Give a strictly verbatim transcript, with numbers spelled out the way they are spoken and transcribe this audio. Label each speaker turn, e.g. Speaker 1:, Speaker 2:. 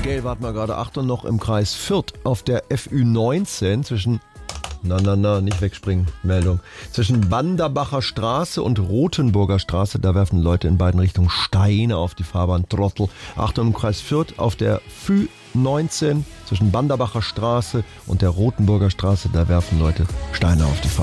Speaker 1: Gail, warten wir gerade. Achtung, noch im Kreis Fürth auf der F Ü neunzehn zwischen, na, na, na, nicht wegspringen, Meldung, zwischen Banderbacher Straße und Rothenburger Straße, da werfen Leute in beiden Richtungen Steine auf die Fahrbahn, Trottel. Achtung, im Kreis Fürth auf der F Ü neunzehn zwischen Banderbacher Straße und der Rothenburger Straße, da werfen Leute Steine auf die Fahrbahn.